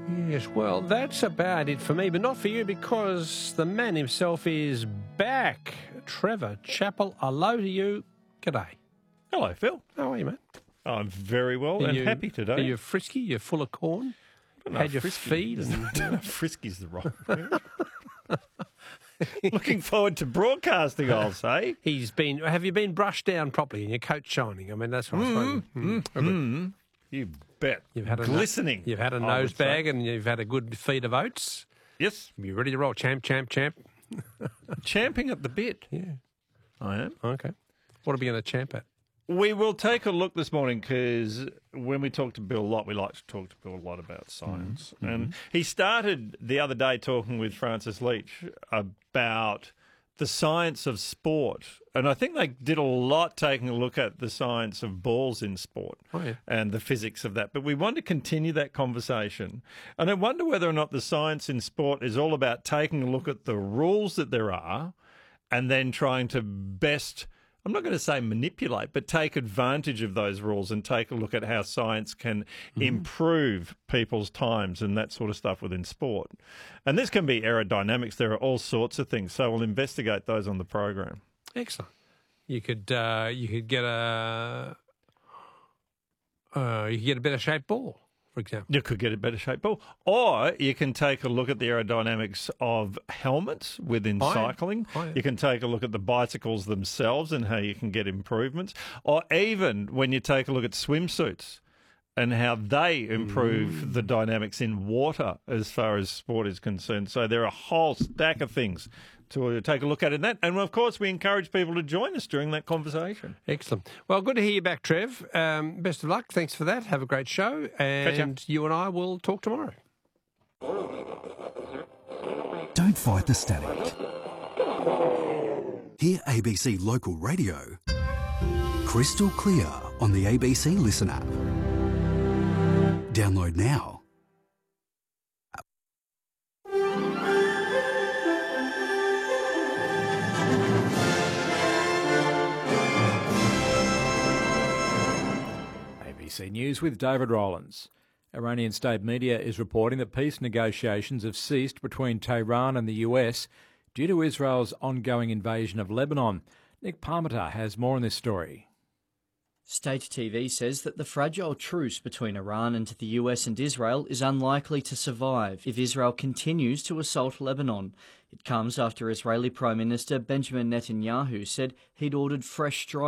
Yes, well, that's about it for me, but not for you because the man himself is back. Trevor Chappell, hello to you. G'day. Hello, Phil. How are you, mate? I'm very well and happy today. Are you frisky? You're full of corn? Had your feed? And... Frisky's the wrong word. Looking forward to broadcasting, I'll say. Have you been brushed down properly and your coat shining? I mean, that's what I suppose. You bet. You've had glistening. You've had a nose bag and you've had a good feed of oats. Yes. You ready to roll? Champ. Champing at the bit. Yeah. I am. Okay. What are we going to champ at? We will take a look this morning because when we talk to Bill Lott, we like to talk to Bill Lott about science. Mm-hmm. And he started the other day talking with Francis Leach about the science of sport. And I think they did a lot taking a look at the science of balls in sport and the physics of that. But we want to continue that conversation. And I wonder whether or not the science in sport is all about taking a look at the rules that there are and then trying to best, I'm not going to say manipulate, but take advantage of those rules and take a look at how science can improve people's times and that sort of stuff within sport. And this can be aerodynamics. There are all sorts of things. So we'll investigate those on the program. Excellent. You could get a better shaped ball, for example. You could get a better shaped ball. Or you can take a look at the aerodynamics of helmets within cycling. You can take a look at the bicycles themselves and how you can get improvements. Or even when you take a look at swimsuits and how they improve the dynamics in water as far as sport is concerned. So there are a whole stack of things to take a look at in that. And, of course, we encourage people to join us during that conversation. Excellent. Well, good to hear you back, Trev. Best of luck. Thanks for that. Have a great show. And you and I will talk tomorrow. Don't fight the static. Hear ABC Local Radio crystal clear on the ABC Listen app. Download now. ABC News with David Rowlands. Iranian state media is reporting that peace negotiations have ceased between Tehran and the US due to Israel's ongoing invasion of Lebanon. Nick Parmenter has more on this story. State TV says that the fragile truce between Iran and the US and Israel is unlikely to survive if Israel continues to assault Lebanon. It comes after Israeli Prime Minister Benjamin Netanyahu said he'd ordered fresh strikes